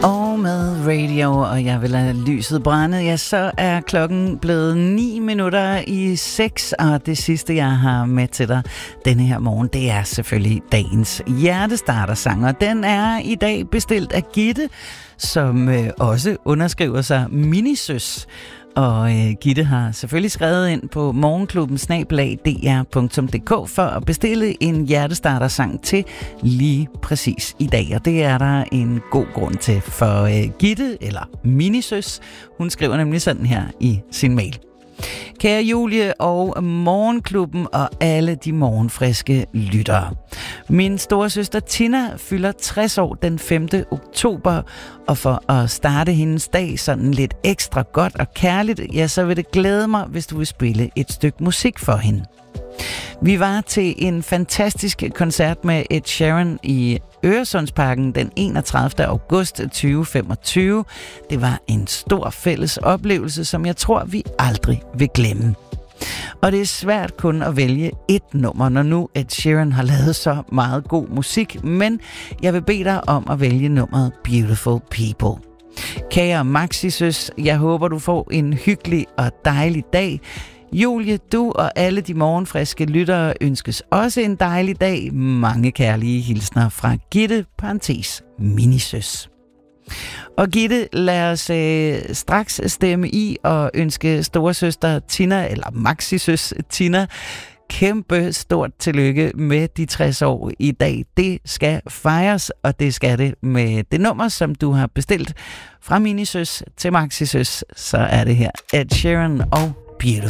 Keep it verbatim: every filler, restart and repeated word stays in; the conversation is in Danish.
Og med radio, og jeg vil have lyset brænde, ja, så er klokken blevet ni minutter i seks, og det sidste, jeg har med til dig denne her morgen, det er selvfølgelig dagens hjertestartersang, og den er i dag bestilt af Gitte, som øh, også underskriver sig Minisøs. Og øh, Gitte har selvfølgelig skrevet ind på morgenklubben snabel-a d r punktum d k for at bestille en hjertestartersang til lige præcis i dag. Og det er der en god grund til, for øh, Gitte, eller Minisøs, hun skriver nemlig sådan her i sin mail. Kære Julie og Morgenklubben og alle de morgenfriske lyttere. Min storesøster Tina fylder tres år den femte oktober, og for at starte hendes dag sådan lidt ekstra godt og kærligt, ja, så vil det glæde mig, hvis du vil spille et stykke musik for hende. Vi var til en fantastisk koncert med Ed Sheeran i Øresundsparken den enogtredivte august tyve femogtyve. Det var en stor fælles oplevelse, som jeg tror, vi aldrig vil glemme. Og det er svært kun at vælge et nummer, når nu Ed Sheeran har lavet så meget god musik, men jeg vil bede dig om at vælge nummeret Beautiful People. Kære Maxisøs, jeg håber, du får en hyggelig og dejlig dag. Julie, du og alle de morgenfriske lyttere ønskes også en dejlig dag. Mange kærlige hilsner fra Gitte, parentes, Minisøs. Og Gitte, lad os øh, straks stemme i og ønske storesøster Tina, eller Maxisøs Tina, kæmpe stort tillykke med de tres år i dag. Det skal fejres, og det skal det med det nummer, som du har bestilt fra Minisøs til Maxisøs. Så er det her Ed Sheeran og Beautiful.